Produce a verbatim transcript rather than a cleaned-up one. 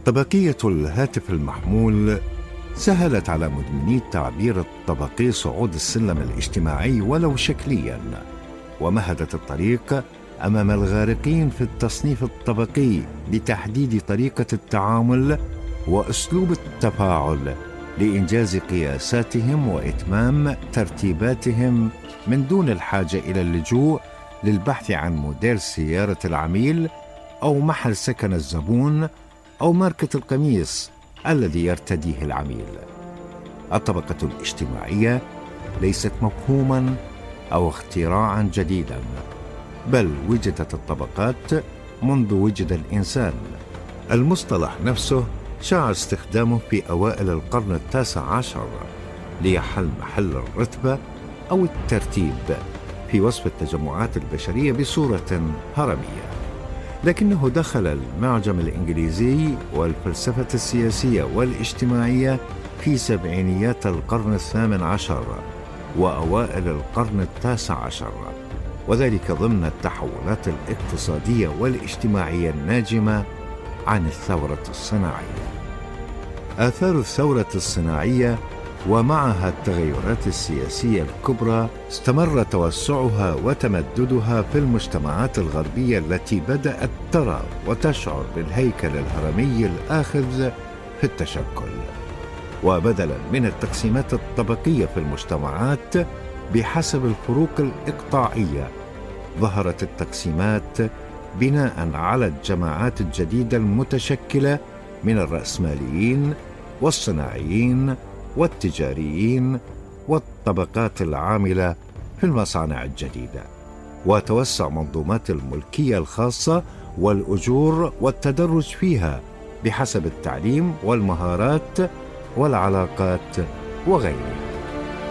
طبقية الهاتف المحمول سهلت على مدمني التعبير الطبقي صعود السلم الاجتماعي ولو شكلياً، ومهدت الطريق أمام الغارقين في التصنيف الطبقي لتحديد طريقة التعامل وأسلوب التفاعل لإنجاز قياساتهم وإتمام ترتيباتهم من دون الحاجة إلى اللجوء للبحث عن موديل سيارة العميل أو محل سكن الزبون أو ماركة القميص الذي يرتديه العميل. الطبقة الاجتماعية ليست مفهوماً أو اختراعاً جديداً، بل وجدت الطبقات منذ وجد الإنسان. المصطلح نفسه شاع استخدامه في أوائل القرن التاسع عشر ليحل محل الرتبة أو الترتيب في وصف التجمعات البشرية بصورة هرمية، لكنه دخل المعجم الإنجليزي والفلسفة السياسية والاجتماعية في سبعينيات القرن الثامن عشر وأوائل القرن التاسع عشر، وذلك ضمن التحولات الاقتصادية والاجتماعية الناجمة عن الثورة الصناعية. آثار الثورة الصناعية ومعها التغيرات السياسية الكبرى استمر توسعها وتمددها في المجتمعات الغربية التي بدأت ترى وتشعر بالهيكل الهرمي الآخذ في التشكل. وبدلا من التقسيمات الطبقية في المجتمعات بحسب الفروق الإقطاعية، ظهرت التقسيمات بناء على الجماعات الجديدة المتشكلة من الرأسماليين والصناعيين والتجاريين والطبقات العاملة في المصانع الجديدة، وتوسع منظومات الملكية الخاصة والأجور والتدرج فيها بحسب التعليم والمهارات والعلاقات وغيرها.